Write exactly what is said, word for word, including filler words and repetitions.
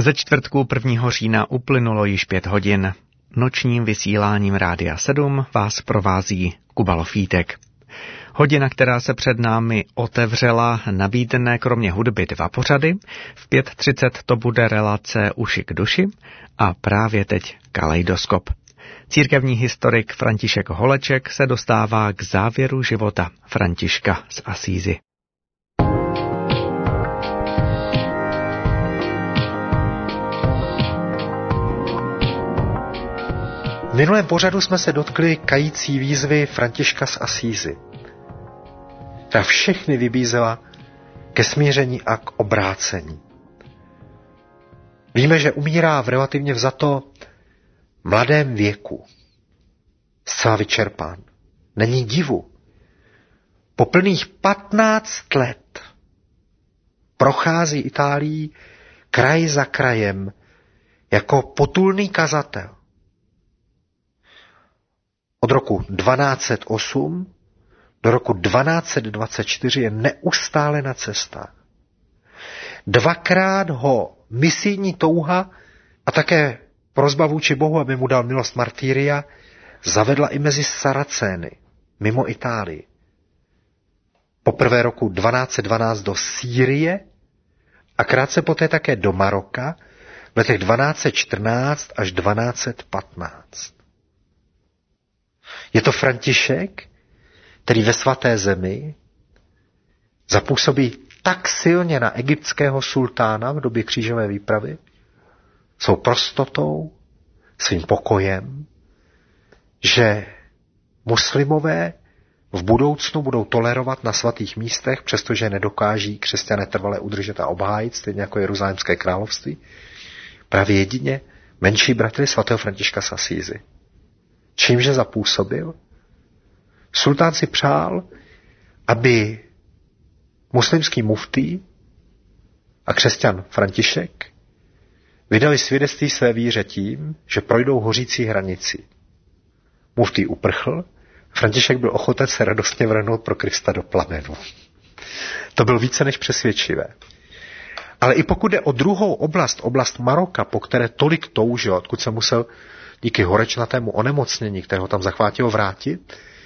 Ze čtvrtku prvního října uplynulo již pět hodin. Nočním vysíláním Rádia sedm vás provází Kuba Lofítek. Hodina, která se před námi otevřela, nabídne kromě hudby dva pořady. V pět třicet to bude relace Uši k duši a právě teď Kaleidoskop. Církevní historik František Holeček se dostává k závěru života Františka z Asízy. V minulém pořadu jsme se dotkli kající výzvy Františka z Asízy, která všechny vybízela ke smíření a k obrácení. Víme, že umírá v relativně vzato mladém věku. Zcela vyčerpán. Není divu. Po plných patnáct let prochází Itálií kraj za krajem jako potulný kazatel. Od roku dvanáct set osm do roku dvanáct set dvacet čtyři je neustále na cestách. Dvakrát ho misijní touha a také prosba vůči Bohu, aby mu dal milost martyria, zavedla i mezi Saracény, mimo Itálii. Poprvé roku dvanáct set dvanáct do Sýrie a krátce poté také do Maroka v letech dvanáct set čtrnáct až dvanáct set patnáct. Je to František, který ve svaté zemi zapůsobí tak silně na egyptského sultána v době křížové výpravy, svou prostotou, svým pokojem, že muslimové v budoucnu budou tolerovat na svatých místech, přestože nedokáží křesťané trvale udržet a obhájit, stejně jako Jeruzalémské království, právě jedině menší bratry svatého Františka z Asízy. Čímže zapůsobil? Sultán si přál, aby muslimský muftý a křesťan František vydali svědectví své víře tím, že projdou hořící hranici. Muftý uprchl, František byl ochoten se radostně vrhnout pro Krista do plamenů. To bylo více než přesvědčivé. Ale i pokud jde o druhou oblast, oblast Maroka, po které tolik toužil, odkud se musel díky horečnatému onemocnění, které ho tam zachvátilo, vrátit,